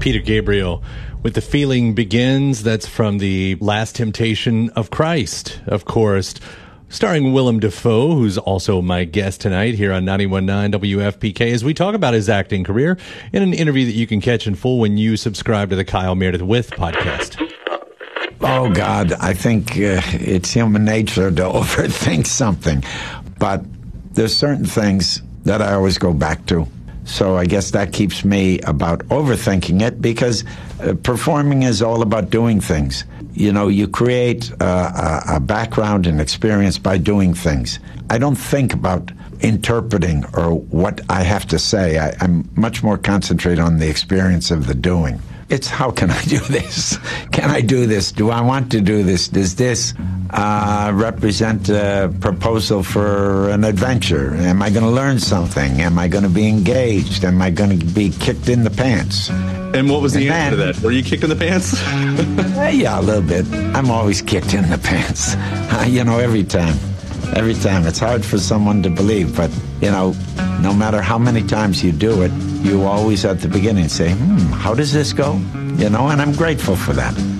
Peter Gabriel with The Feeling Begins. That's from the Last Temptation of Christ, of course, starring Willem Dafoe, who's also my guest tonight here on 91.9 WFPK as we talk about his acting career in an interview that you can catch in full when you subscribe to the Kyle Meredith With podcast. Oh, God, I think it's human nature to overthink something. But there's certain things that I always go back to. So I guess that keeps me about overthinking it, because performing is all about doing things. You know, you create a background and experience by doing things. I don't think about interpreting or what I have to say. I'm much more concentrated on the experience of the doing. It's how can I do this? Can I do this? Do I want to do this? Does this represent a proposal for an adventure? Am I going to learn something? Am I going to be engaged? Am I going to be kicked in the pants? And what was the answer to that? Were you kicked in the pants? Yeah, a little bit. I'm always kicked in the pants. Every time. Every time. It's hard for someone to believe, but, no matter how many times you do it, you always at the beginning say, how does this go? And I'm grateful for that.